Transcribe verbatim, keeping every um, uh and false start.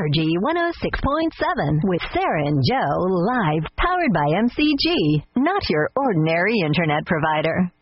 Energy one oh six point seven with Sarah and Joe live, powered by M C G, not your ordinary internet provider.